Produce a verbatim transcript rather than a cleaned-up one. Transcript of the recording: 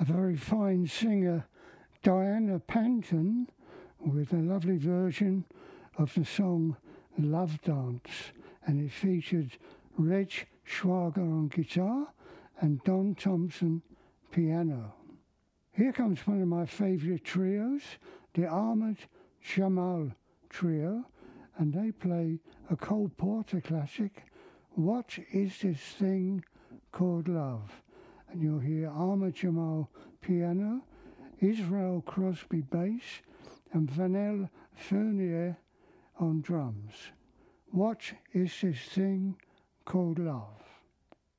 a very fine singer, Diana Panton, with a lovely version of the song Love Dance, and it featured Reg Schwager on guitar and Don Thompson piano. Here comes one of my favourite trios, the Ahmad Jamal Trio, and they play a Cole Porter classic, What Is This Thing Called Love? And you'll hear Ahmad Jamal piano, Israel Crosby bass, and Vanel Fournier on drums. What is this thing called love?